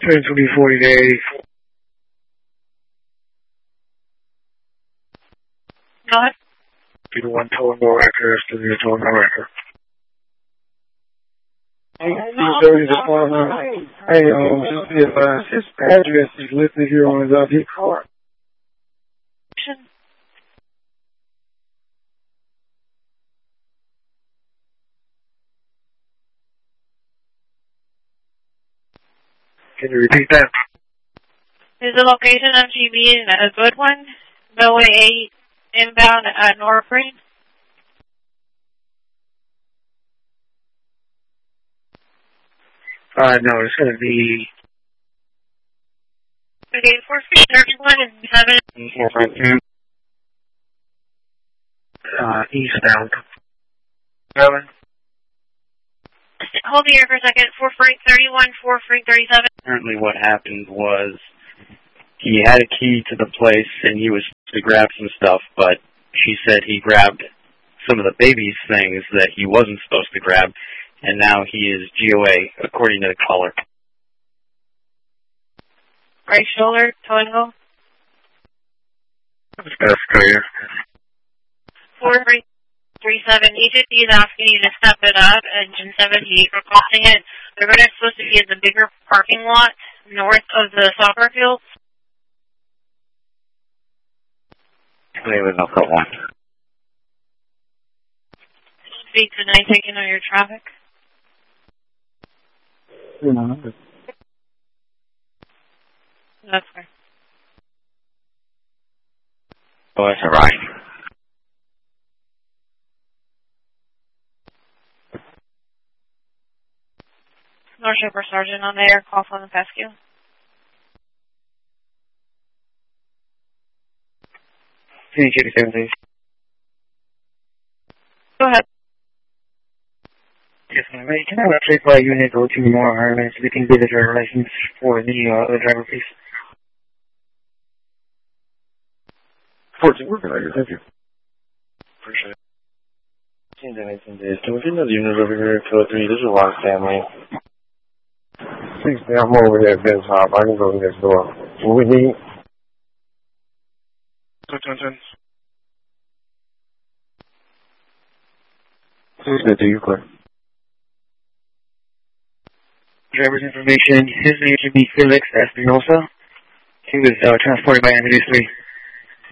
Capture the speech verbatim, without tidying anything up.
Trains will be forty to eighty. Go ahead. Be the one towing no record, to the towing no record. Hey, um, just be advised, his address is listed here on his I D card. Can you repeat that? Is the location of G B a good one? Millway eight inbound at North Green? Uh, no, it's going to be... Okay, four three thirty-one and seven. four five two. Uh, eastbound. seven. Hold here for a second. four three thirty-one, four three thirty-seven. Apparently what happened was he had a key to the place and he was supposed to grab some stuff, but she said he grabbed some of the baby's things that he wasn't supposed to grab, and now he is G O A, according to the caller. Right shoulder, towing go. That's clear. four three three seven. E fifty is asking you to step it up, engine seventy-eight for crossing it. They're going to supposed to be in the bigger parking lot north of the soccer field. They would not cut one. Speak to nine taking on your traffic. No. That's fair. Oh, that's all right. North Shipper Sergeant on the air, call from the Fescue. Can you check the please? Go ahead. Yes, ma'am. Hey, can I have a trade by unit go to more Ireland so we can get a driver license for the, uh, the driver, please? fourteen, working on you. Thank you. Appreciate it. Change anything, Dave. Can we get another unit over here at Killer three? This is a lot of family. Please, I'm over here at Ben's Hop. I can go next door. What we need? Ten, ten, ten. Please, good to you, clear. Driver's information. His name should be Felix Espinosa. He was uh, transported by Ambulance three.